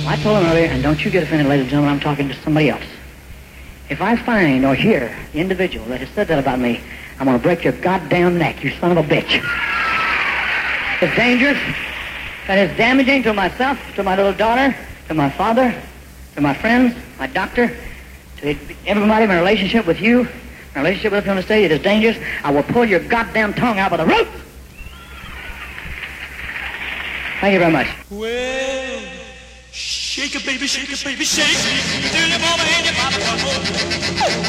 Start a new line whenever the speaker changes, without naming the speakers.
I told him earlier, and don't you get offended, ladies and gentlemen, I'm talking to somebody else. If I find or hear the individual that has said that about me, I'm going to break your goddamn neck, you son of a bitch. It's dangerous. That is damaging to myself, to my little daughter, to my father, to my friends, my doctor, to everybody in my relationship with you, my relationship with you on the stage. It is dangerous. I will pull your goddamn tongue out by the roots. Thank you very much.
Well, shake it, baby, shake it, baby, shake it. Do your mama and your papa.